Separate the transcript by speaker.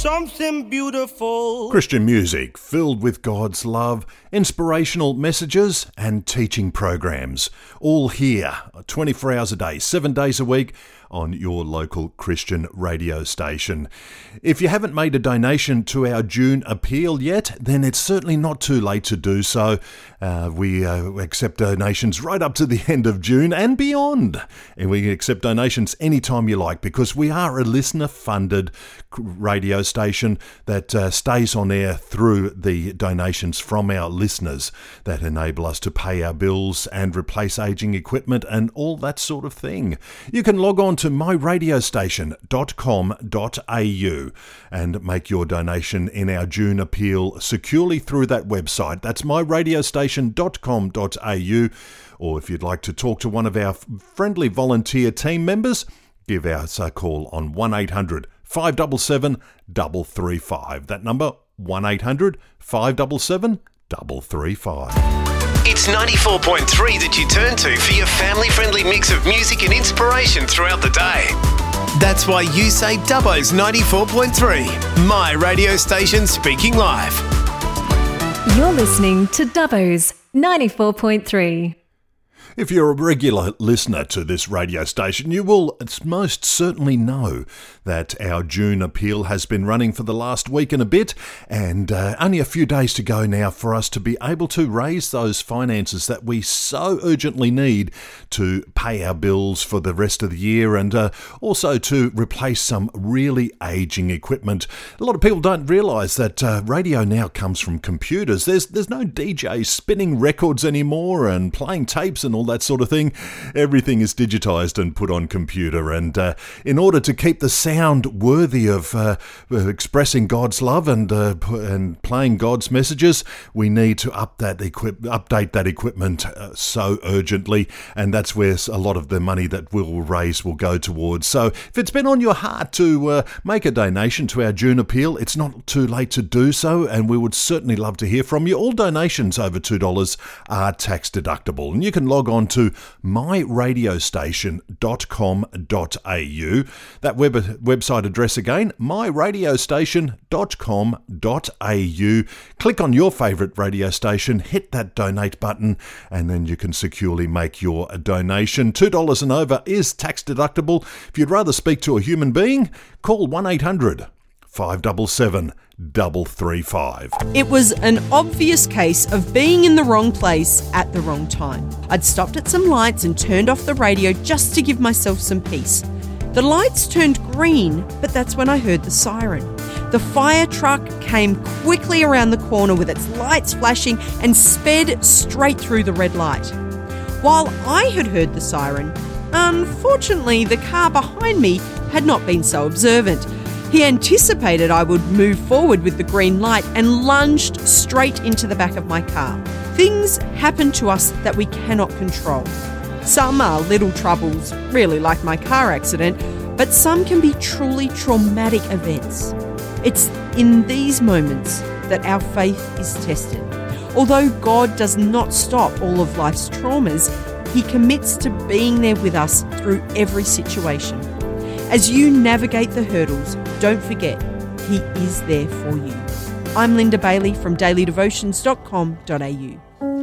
Speaker 1: something beautiful.
Speaker 2: Christian music filled with God's love, inspirational messages and teaching programs. All here, 24 hours a day, 7 days a week on your local Christian radio station. If you haven't made a donation to our June appeal yet, then it's certainly not too late to do so. We accept donations right up to the end of June and beyond. And we accept donations anytime you like because we are a listener-funded radio station that stays on air through the donations from our listeners that enable us to pay our bills and replace aging equipment and all that sort of thing. You can log on to myradiostation.com.au and make your donation in our June appeal securely through that website. That's myradiostation.com.au. Or if you'd like to talk to one of our friendly volunteer team members, give us a call on 1800 577 335. That number, 1800 577 335.
Speaker 3: It's 94.3 that you turn to for your family-friendly mix of music and inspiration throughout the day. That's why you say Dubbo's 94.3, my radio station speaking live.
Speaker 4: You're listening to Dubbo's 94.3.
Speaker 2: If you're a regular listener to this radio station, you will most certainly know that our June appeal has been running for the last week and a bit, and only a few days to go now for us to be able to raise those finances that we so urgently need to pay our bills for the rest of the year and also to replace some really aging equipment. A lot of people don't realise that radio now comes from computers. There's no DJs spinning records anymore and playing tapes and all that sort of thing. Everything is digitised and put on computer, and in order to keep the sound worthy of expressing God's love and playing God's messages, we need to update that equipment so urgently, and that's where a lot of the money that we'll raise will go towards. So if it's been on your heart to make a donation to our June appeal, it's not too late to do so, and we would certainly love to hear from you. All donations over $2 are tax deductible, and you can log on to myradiostation.com.au. That website address again, myradiostation.com.au. Click on your favourite radio station, hit that donate button, and then you can securely make your donation. $2 and over is tax deductible. If you'd rather speak to a human being, call 1800 577 335.
Speaker 5: It was an obvious case of being in the wrong place at the wrong time. I'd stopped at some lights and turned off the radio just to give myself some peace. The lights turned green, but that's when I heard the siren. The fire truck came quickly around the corner with its lights flashing and sped straight through the red light. While I had heard the siren, unfortunately the car behind me had not been so observant. He anticipated I would move forward with the green light and lunged straight into the back of my car. Things happen to us that we cannot control. Some are little troubles, really like my car accident, but some can be truly traumatic events. It's in these moments that our faith is tested. Although God does not stop all of life's traumas, He commits to being there with us through every situation. As you navigate the hurdles, don't forget, He is there for you. I'm Linda Bailey from dailydevotions.com.au.